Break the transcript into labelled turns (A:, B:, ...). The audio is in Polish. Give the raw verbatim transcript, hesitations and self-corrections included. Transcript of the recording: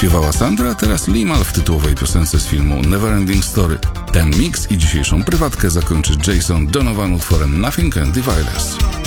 A: śpiewała Sandra, a teraz Limal w tytułowej piosence z filmu Neverending Story. Ten mix i dzisiejszą prywatkę zakończy Jason Donovan utworem Nothing Can Divide Us.